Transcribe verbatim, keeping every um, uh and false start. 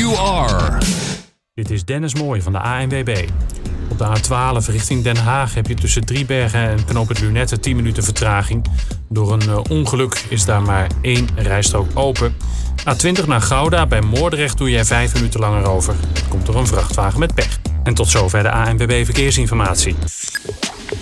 you are. Dit is Dennis Mooij van de A N W B. Op de A twaalf richting Den Haag heb je tussen Driebergen en knooppunt Lunette tien minuten vertraging. Door een uh, ongeluk is daar maar één rijstrook open. A twintig naar Gouda, bij Moordrecht doe jij vijf minuten langer over. Dat komt door een vrachtwagen met pech. En tot zover de A N W B Verkeersinformatie.